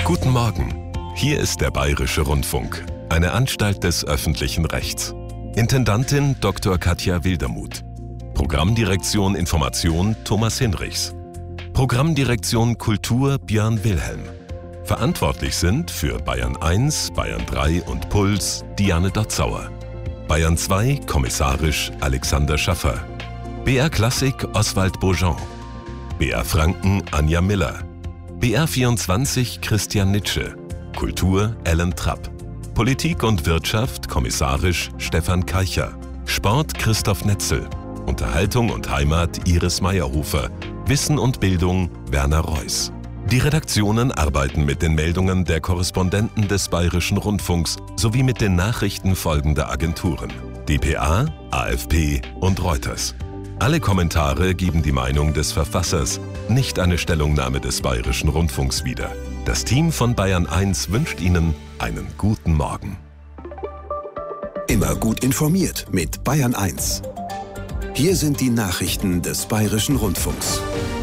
Guten Morgen. Hier ist der Bayerische Rundfunk, eine Anstalt des öffentlichen Rechts. Intendantin Dr. Katja Wildermuth. Programmdirektion Information Thomas Hinrichs. Programmdirektion Kultur Björn Wilhelm. Verantwortlich sind für Bayern 1, Bayern 3 und Puls Diane Dotzauer. Bayern 2 kommissarisch Alexander Schaffer. BR Klassik Oswald Beaujean. BR Franken Anja Miller. BR24 Christian Nitsche. Kultur Ellen Trapp. Politik und Wirtschaft kommissarisch Stefan Keicher. Sport Christoph Netzel. Unterhaltung und Heimat Iris Meyerhofer. Wissen und Bildung Werner Reuss. Die Redaktionen arbeiten mit den Meldungen der Korrespondenten des Bayerischen Rundfunks sowie mit den Nachrichten folgender Agenturen: dpa, AFP und Reuters. Alle Kommentare geben die Meinung des Verfassers, nicht eine Stellungnahme des Bayerischen Rundfunks wieder. Das Team von Bayern 1 wünscht Ihnen einen guten Morgen. Immer gut informiert mit Bayern 1. Hier sind die Nachrichten des Bayerischen Rundfunks.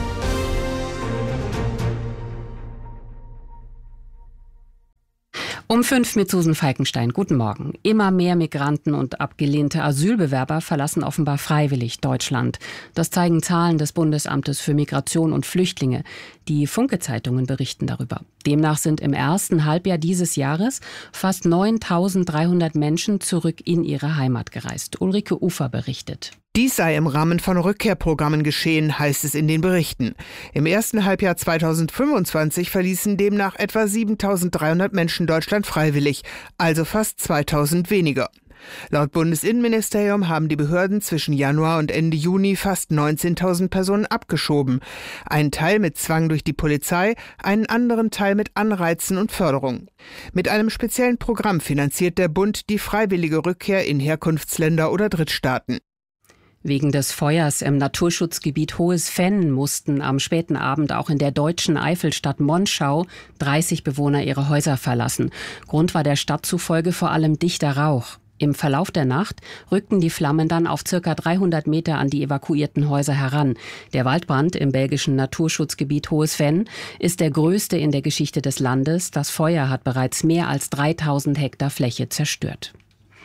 Um 5 mit Susan Falkenstein. Guten Morgen. Immer mehr Migranten und abgelehnte Asylbewerber verlassen offenbar freiwillig Deutschland. Das zeigen Zahlen des Bundesamtes für Migration und Flüchtlinge. Die Funke-Zeitungen berichten darüber. Demnach sind im ersten Halbjahr dieses Jahres fast 9.300 Menschen zurück in ihre Heimat gereist. Ulrike Ufer berichtet. Dies sei im Rahmen von Rückkehrprogrammen geschehen, heißt es in den Berichten. Im ersten Halbjahr 2025 verließen demnach etwa 7.300 Menschen Deutschland freiwillig, also fast 2.000 weniger. Laut Bundesinnenministerium haben die Behörden zwischen Januar und Ende Juni fast 19.000 Personen abgeschoben. Einen Teil mit Zwang durch die Polizei, einen anderen Teil mit Anreizen und Förderung. Mit einem speziellen Programm finanziert der Bund die freiwillige Rückkehr in Herkunftsländer oder Drittstaaten. Wegen des Feuers im Naturschutzgebiet Hohes Venn mussten am späten Abend auch in der deutschen Eifelstadt Monschau 30 Bewohner ihre Häuser verlassen. Grund war der Stadt zufolge vor allem dichter Rauch. Im Verlauf der Nacht rückten die Flammen dann auf ca. 300 Meter an die evakuierten Häuser heran. Der Waldbrand im belgischen Naturschutzgebiet Hohes Venn ist der größte in der Geschichte des Landes. Das Feuer hat bereits mehr als 3000 Hektar Fläche zerstört.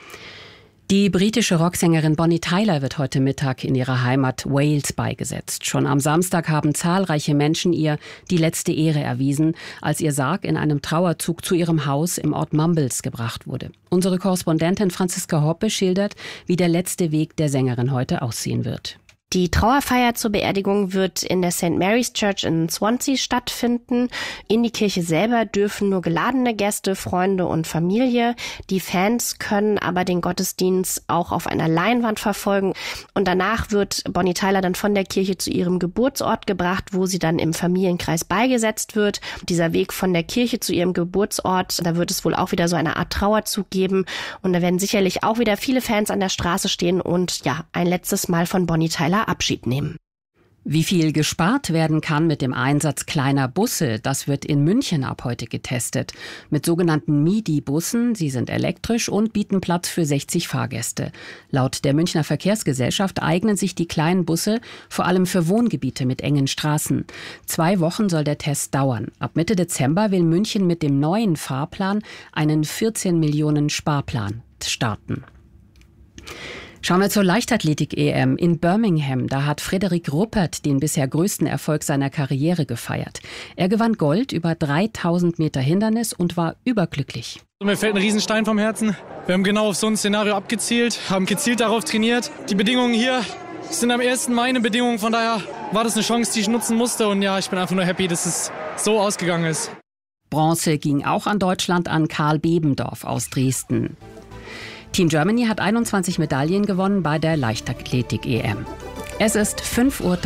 Die britische Rocksängerin Bonnie Tyler wird heute Mittag in ihrer Heimat Wales beigesetzt. Schon am Samstag haben zahlreiche Menschen ihr die letzte Ehre erwiesen, als ihr Sarg in einem Trauerzug zu ihrem Haus im Ort Mumbles gebracht wurde. Unsere Korrespondentin Franziska Hoppe schildert, wie der letzte Weg der Sängerin heute aussehen wird. Die Trauerfeier zur Beerdigung wird in der St. Mary's Church in Swansea stattfinden. In die Kirche selber dürfen nur geladene Gäste, Freunde und Familie. Die Fans können aber den Gottesdienst auch auf einer Leinwand verfolgen. Und danach wird Bonnie Tyler dann von der Kirche zu ihrem Geburtsort gebracht, wo sie dann im Familienkreis beigesetzt wird. Dieser Weg von der Kirche zu ihrem Geburtsort, da wird es wohl auch wieder so eine Art Trauerzug geben. Und da werden sicherlich auch wieder viele Fans an der Straße stehen und ja, ein letztes Mal von Bonnie Tyler Abschied nehmen. Wie viel gespart werden kann mit dem Einsatz kleiner Busse, das wird in München ab heute getestet. Mit sogenannten MIDI-Bussen, sie sind elektrisch und bieten Platz für 60 Fahrgäste. Laut der Münchner Verkehrsgesellschaft eignen sich die kleinen Busse vor allem für Wohngebiete mit engen Straßen. 2 Wochen soll der Test dauern. Ab Mitte Dezember will München mit dem neuen Fahrplan einen 14 Millionen Sparplan starten. Schauen wir zur Leichtathletik-EM in Birmingham. Da hat Frederik Ruppert den bisher größten Erfolg seiner Karriere gefeiert. Er gewann Gold über 3000 Meter Hindernis und war überglücklich. Mir fällt ein Riesenstein vom Herzen. Wir haben genau auf so ein Szenario abgezielt, haben gezielt darauf trainiert. Die Bedingungen hier sind am 1. Mai eine Bedingung, von daher war das eine Chance, die ich nutzen musste. Und ja, ich bin einfach nur happy, dass es so ausgegangen ist. Bronze ging auch an Deutschland, an Karl Bebendorf aus Dresden. Team Germany hat 21 Medaillen gewonnen bei der Leichtathletik-EM. Es ist 5:03 Uhr.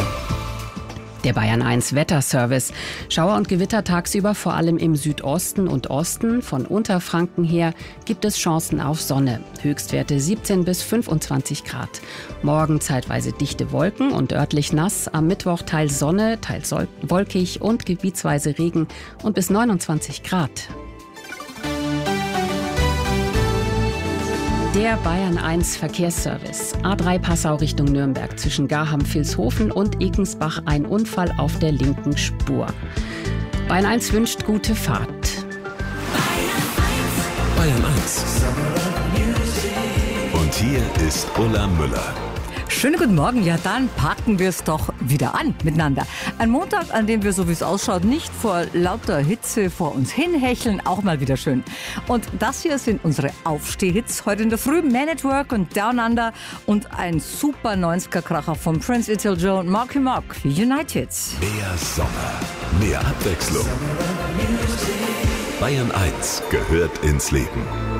Der Bayern 1 Wetterservice. Schauer und Gewitter tagsüber, vor allem im Südosten und Osten. Von Unterfranken her gibt es Chancen auf Sonne. Höchstwerte 17 bis 25 Grad. Morgen zeitweise dichte Wolken und örtlich nass. Am Mittwoch teils Sonne, teils wolkig und gebietsweise Regen und bis 29 Grad. Der Bayern 1 Verkehrsservice. A3 Passau Richtung Nürnberg zwischen Garham-Vilshofen und Ekensbach ein Unfall auf der linken Spur. Bayern 1 wünscht gute Fahrt. Bayern 1. Und hier ist Ulla Müller. Schönen guten Morgen. Ja, dann packen wir es doch wieder an miteinander. Ein Montag, an dem wir, so wie es ausschaut, nicht vor lauter Hitze vor uns hinhecheln. Auch mal wieder schön. Und das hier sind unsere Aufstehhits. Heute in der Früh Man at Work und Down Under und ein super 90er-Kracher von Prince Itzil Joe und Marky Mark. United. Mehr Sommer, mehr Abwechslung. Bayern 1 gehört ins Leben.